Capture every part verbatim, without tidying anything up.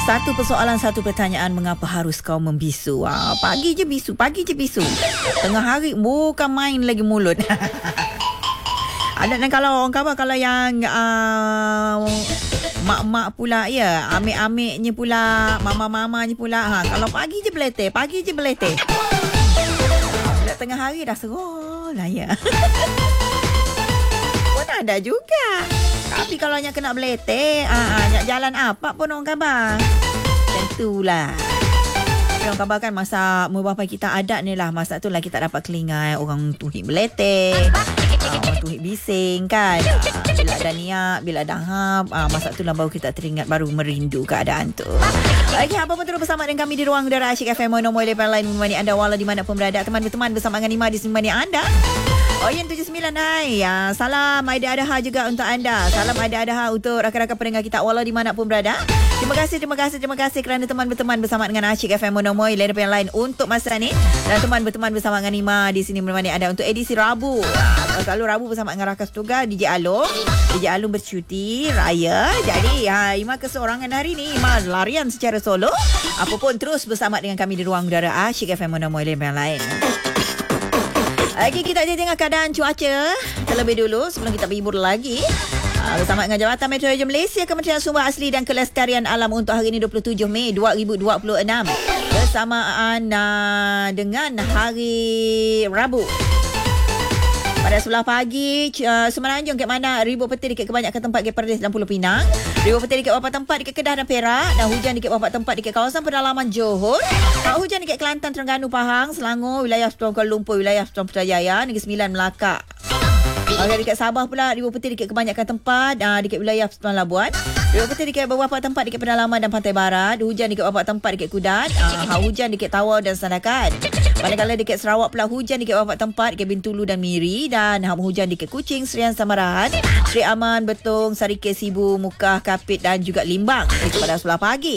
Satu persoalan, satu pertanyaan, mengapa harus kau membisu? Ah, pagi je bisu, pagi je bisu. Tengah hari bukan main lagi mulut. Ada dan kalau orang kata kalau yang uh, mak-mak pula ya, amik-amiknya pula, mama-mamanya pula. Ha, kalau pagi je beleteh, pagi je beleteh. Bila tengah hari dah serol lah ya. Pun ada juga. Tapi kalau nak kena beleteh, ah, nak jalan apa pun orang khabar. Tentulah. Tapi orang khabar kan masa beberapa kita adat ni lah. Masa tu lah kita dapat kelingai orang tuhik beleteh. Ah, orang tuhik bising kan. Ah, bila ada niat, bila ada hap. Ah, masa tu lah baru kita teringat, baru merindu keadaan tu. Lagi apa pun terus bersama dengan kami di ruang udara Asyik F M Mono Moile Lain menemani anda walau di mana pun berada. Teman-teman bersama dengan Nima di sini anda. Oyen tujuh sembilan hai. Ya, salam Aidil-Adha juga untuk anda. Salam Aidil-Adha untuk rakan-rakan pendengar kita walau di mana pun berada. Terima kasih, terima kasih, terima kasih kerana teman berteman bersama dengan Asyik F M Monomoy Lain yang lain untuk masa ni. Dan teman berteman bersama dengan Nima di sini menemani anda untuk edisi Rabu. Selalu Rabu bersama dengan Rakas Tuga D J Alung. D J Alung bercuti raya. Jadi ha, Ima keseorangan hari ni. Ima larian secara solo. Apapun terus bersama dengan kami di ruang udara Asyik F M Monomoy Lain yang lain. Lagi kita tengok keadaan cuaca terlebih dulu sebelum kita berhibur lagi. Uh, bersama dengan Jabatan Meteorologi Malaysia, Kementerian Sumber Asli dan Kelestarian Alam untuk hari ini dua puluh tujuh Mei dua ribu dua puluh enam. Bersamaan uh, dengan hari Rabu. Pada sebelah pagi, uh, Semenanjung ke mana ribuan petir dekat kebanyakan tempat di Perlis dan Pulau Pinang. Ribuan petir dekat beberapa tempat dekat Kedah dan Perak. Dan hujan dekat beberapa tempat dekat kawasan pedalaman Johor. Uh, hujan dekat Kelantan, Terengganu, Pahang, Selangor, wilayah Sepuluh Kuala Lumpur, wilayah Sepuluh Putrajaya, Negeri Sembilan, Melaka. Uh, dekat Sabah pula, ribuan petir dekat kebanyakan tempat uh, dekat wilayah Sepuluh Labuan. Ribuan petir dekat beberapa tempat dekat pedalaman dan pantai barat. Hujan dekat beberapa tempat dekat Kudat. Uh, hujan dekat Tawau dan Sandakan. Manakala dekat Sarawak pula hujan dekat beberapa tempat dekat Bintulu dan Miri. Dan hujan dekat Kuching, Serian, Samarahan, Seri Aman, Betong, Sarike, Sibu, Mukah, Kapit dan juga Limbang. Itu pada sebelah pagi.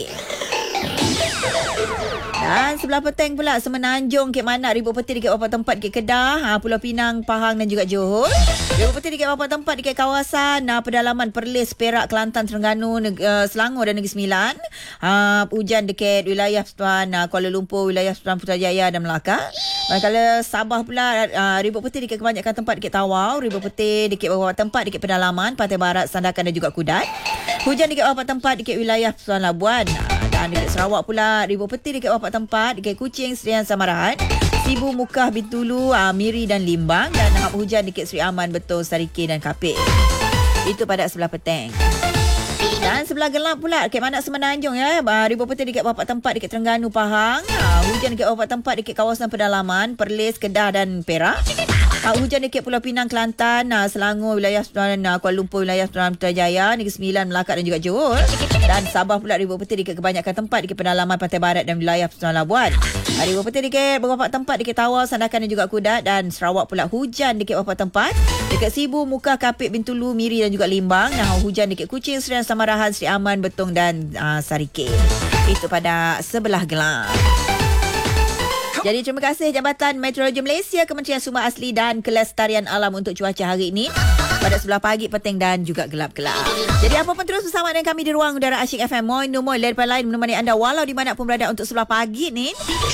Dan sebelah petang pula Semenanjung ke mana ribuan petir dekat beberapa tempat dekat Kedah, ha, Pulau Pinang, Pahang dan juga Johor. Ribuan petir dekat beberapa tempat dekat kawasan ha, pedalaman Perlis, Perak, Kelantan, Terengganu, Neg- uh, Selangor dan Negeri Sembilan. Ha, hujan dekat wilayah Setuan, uh, Kuala Lumpur, wilayah Setuan Putrajaya dan Melaka. Manakala Sabah pula uh, ribuan petir dekat kebanyakan tempat dekat Tawau, ribuan petir dekat beberapa tempat dekat pedalaman Pantai Barat, Sandakan dan juga Kudat. Hujan dekat beberapa tempat dekat wilayah Sepuluh Labuan. Dan dekat Sarawak pula ribuan petir dekat beberapa tempat dekat Kuching, Serian, Samarahan, Sibu, Mukah, Bintulu, uh, Miri dan Limbang. Dan hap hujan dekat Seri Aman, Betong, Sarike dan Kapit. Itu pada sebelah petang. Dan sebelah gelap pula dekat mana Semenanjung ya. Uh, ribuan petir dekat beberapa tempat dekat Terengganu, Pahang. Uh, hujan dekat beberapa tempat dekat kawasan pedalaman Perlis, Kedah dan Perak. Uh, hujan dekat Pulau Pinang, Kelantan, uh, Selangor, wilayah uh, Kuala Lumpur, wilayah Putrajaya, Negeri Sembilan, Melaka dan juga Johor. Dan Sabah pula ribuan petir dekat kebanyakan tempat dekat pedalaman Pantai Barat dan wilayah Sepuluh Labuan. Uh, ribuan petir dekat beberapa tempat dekat Tawau, Sandakan dan juga Kudat. Dan Sarawak pula hujan dekat beberapa tempat dekat Sibu, Mukah, Kapit, Bintulu, Miri dan juga Limbang. Nah, hujan dekat Kuching, Serian, Samarahan, Seri Aman, Betong dan uh, Sarike. Itu pada sebelah gelap. Jadi terima kasih Jabatan Meteorologi Malaysia, Kementerian Sumber Asli dan Kelestarian Alam untuk cuaca hari ini pada sebelah pagi, petang dan juga gelap-gelap. Jadi apa pun terus bersama dengan kami di ruang udara Asyik F M Moin Numoy Lerpan Lain menemani anda walau di mana pun berada untuk sebelah pagi ni.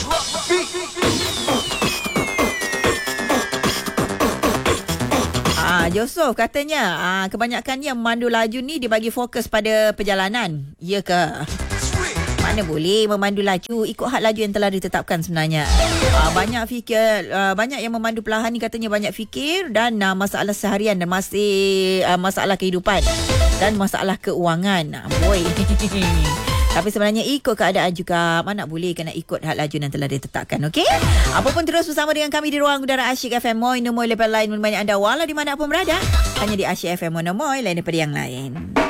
Ah, Joseph katanya ah, kebanyakannya memandu laju ni dibagi fokus pada perjalanan. Ya ke? Mana boleh memandu laju ikut had laju yang telah ditetapkan sebenarnya. Uh, banyak fikir, uh, banyak yang memandu perlahan ni katanya banyak fikir dan uh, masalah seharian dan masih uh, masalah kehidupan dan masalah keuangan. Uh, boy. Tapi sebenarnya ikut keadaan juga. Mana boleh kena ikut had laju yang telah ditetapkan. Okey? Apapun terus bersama dengan kami di ruang udara Asyik F M Moy Numoy Lepas Lain menemani anda walau di mana pun berada. Hanya di Asyik F M Moy Lain daripada yang lain.